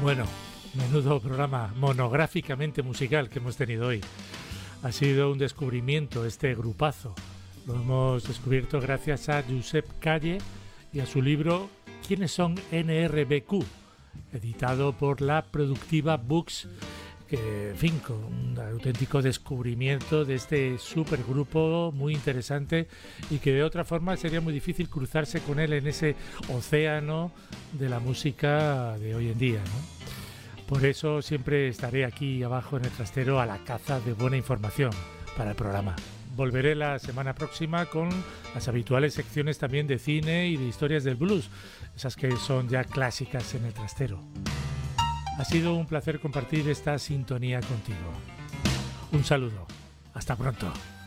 Bueno, menudo programa monográficamente musical que hemos tenido hoy. Ha sido un descubrimiento este grupazo. Lo hemos descubierto gracias a Josep Calle y a su libro ¿Quiénes son NRBQ?, editado por la Productiva Books, que, en fin, con un auténtico descubrimiento de este supergrupo muy interesante y que de otra forma sería muy difícil cruzarse con él en ese océano de la música de hoy en día, ¿no? Por eso siempre estaré aquí abajo en el trastero a la caza de buena información para el programa. Volveré la semana próxima con las habituales secciones también de cine y de historias del blues, esas que son ya clásicas en el trastero. Ha sido un placer compartir esta sintonía contigo. Un saludo. Hasta pronto.